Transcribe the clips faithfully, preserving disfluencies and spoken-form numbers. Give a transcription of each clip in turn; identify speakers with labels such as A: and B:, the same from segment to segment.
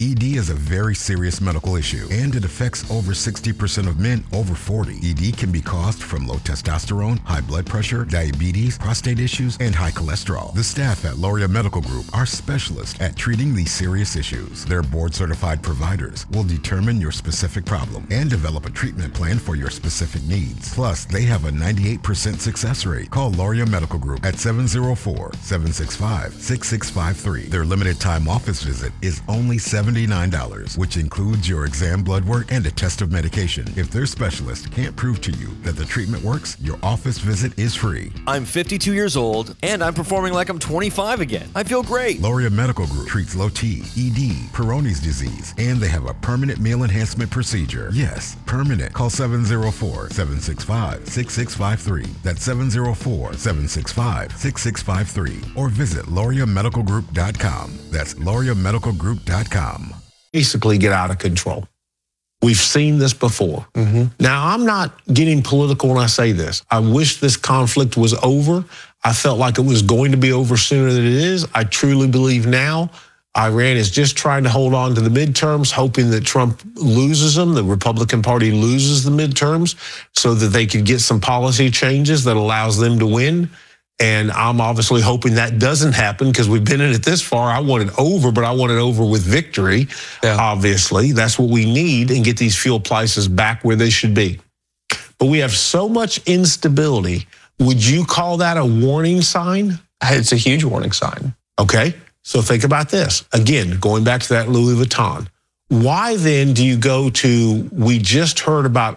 A: E D is a very serious medical issue, and it affects over sixty percent of men over forty. E D can be caused from low testosterone, high blood pressure, diabetes, prostate issues, and high cholesterol. The staff at Loria Medical Group are specialists at treating these serious issues. Their board-certified providers will determine your specific problem and develop a treatment plan for your specific needs. Plus, they have a ninety-eight percent success rate. Call Loria Medical Group at seven oh four, seven six five, six six five three. Their limited time office visit is only seventy-nine dollars, which includes your exam, blood work, and a test of medication. If their specialist can't prove to you that the treatment works, your office visit is free.
B: I'm fifty-two years old, and I'm performing like I'm twenty-five again. I feel great.
A: Loria Medical Group treats low T, E D, Peyronie's disease, and they have a permanent meal enhancement procedure. Yes, permanent. Call seven oh four, seven six five, six six five three. That's seven oh four, seven six five, six six five three. Or visit loria medical group dot com. That's loria medical group dot com.
C: Basically get out of control. We've seen this before. Mm-hmm. Now, I'm not getting political when I say this. I wish this conflict was over. I felt like it was going to be over sooner than it is. I truly believe now Iran is just trying to hold on to the midterms, hoping that Trump loses them, the Republican Party loses the midterms, so that they could get some policy changes that allows them to win. And I'm obviously hoping that doesn't happen because we've been in it this far. I want it over, but I want it over with victory, yeah. Obviously. That's what we need, and get these fuel prices back where they should be. But we have so much instability. Would you call that a warning sign?
D: It's a huge warning sign.
C: Okay, so think about this. Again, going back to that Louis Vuitton. Why then do you go to, we just heard about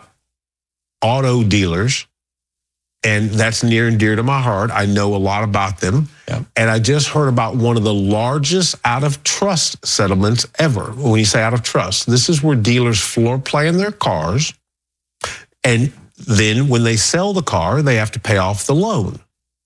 C: auto dealers, and that's near and dear to my heart. I know a lot about them. Yeah. And I just heard about one of the largest out of trust settlements ever. When you say out of trust, this is where dealers floor plan their cars. And then when they sell the car, they have to pay off the loan.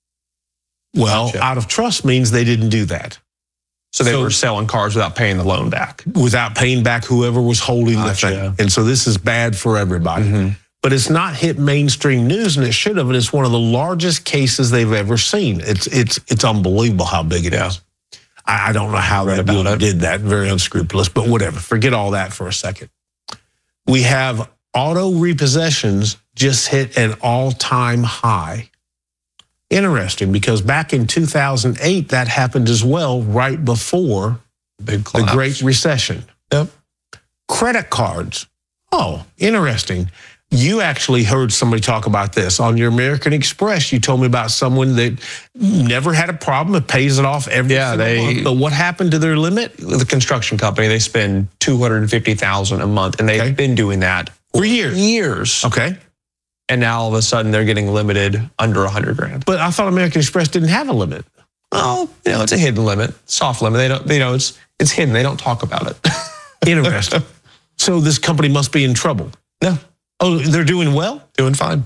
C: Well, gotcha. Out of trust means they didn't do that.
D: So they so, were selling cars without paying the loan back.
C: Without paying back whoever was holding gotcha. The thing. And so this is bad for everybody. Mm-hmm. But it's not hit mainstream news, and it should have. And it's one of the largest cases they've ever seen. It's it's it's unbelievable how big it yeah. is. I, I don't know how that dealer did that. Very unscrupulous, but whatever. Forget all that for a second. We have auto repossessions just hit an all-time high. Interesting, because back in two thousand eight, that happened as well, right before
D: Big
C: the Great Recession.
D: Yep.
C: Credit cards. Oh, interesting. You actually heard somebody talk about this on your American Express. You told me about someone that never had a problem. It pays it off every
D: yeah,
C: single
D: they,
C: month. But what happened to their limit?
D: The construction company, they spend two hundred fifty thousand dollars a month, and they've okay. been doing that
C: for years.
D: Years.
C: Okay.
D: And now all of a sudden they're getting limited under a hundred grand.
C: But I thought American Express didn't have a limit.
D: Oh, you know, it's a hidden limit, soft limit. They don't, you know, it's it's hidden. They don't talk about it.
C: Interesting. So this company must be in trouble.
D: No.
C: Oh, they're doing well?
D: Doing fine.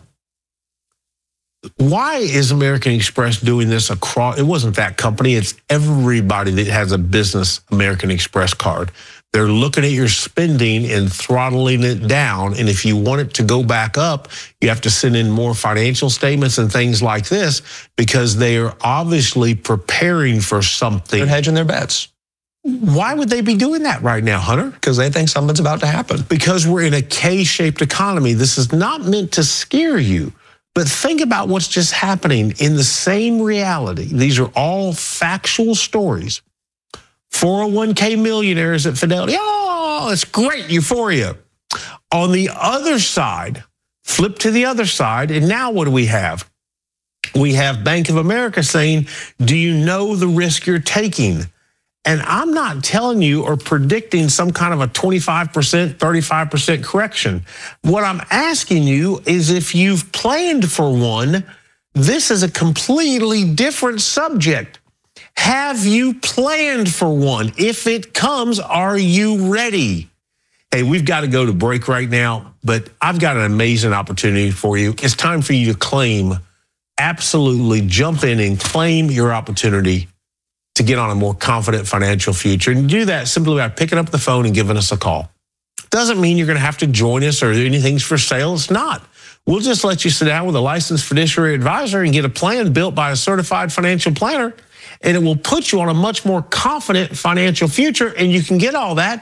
C: Why is American Express doing this across? It wasn't that company. It's everybody that has a business American Express card. They're looking at your spending and throttling it down. And if you want it to go back up, you have to send in more financial statements and things like this, because they are obviously preparing for something.
D: They're hedging their bets.
C: Why would they be doing that right now, Hunter?
D: Because they think something's about to happen.
C: Because we're in a K-shaped economy. This is not meant to scare you, but think about what's just happening in the same reality. These are all factual stories. four oh one k millionaires at Fidelity. Oh, it's great, euphoria. On the other side, flip to the other side, and now what do we have? We have Bank of America saying, do you know the risk you're taking? And I'm not telling you or predicting some kind of a twenty-five percent, thirty-five percent correction. What I'm asking you is, if you've planned for one, this is a completely different subject. Have you planned for one? If it comes, are you ready? Hey, we've got to go to break right now, but I've got an amazing opportunity for you. It's time for you to claim, absolutely jump in and claim your opportunity to get on a more confident financial future. And do that simply by picking up the phone and giving us a call. Doesn't mean you're going to have to join us or anything's for sale. It's not. We'll just let you sit down with a licensed fiduciary advisor and get a plan built by a certified financial planner, and it will put you on a much more confident financial future, and you can get all that